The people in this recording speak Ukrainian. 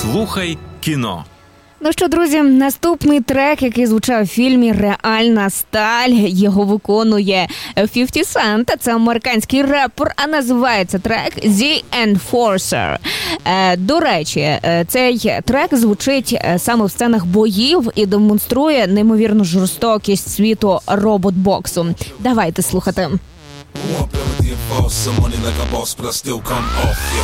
Слухай кіно. Ну що, друзі, наступний трек, який звучав в фільмі «Реальна сталь», його виконує 50 Cent. Це американський репер, а називається трек «The Enforcer». До речі, цей трек звучить саме в сценах боїв і демонструє неймовірну жорстокість світу робот-боксу. Давайте слухати.